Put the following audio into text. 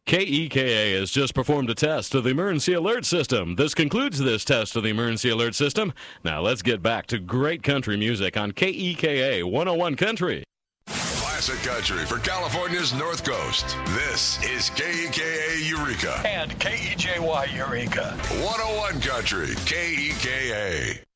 KEKA has just performed a test of the emergency alert system. This concludes this test of the emergency alert system. Now let's get back to great country music on KEKA 101 Country. Classic country for California's North Coast. This is KEKA Eureka. And KEJY Eureka. 101 Country, KEKA.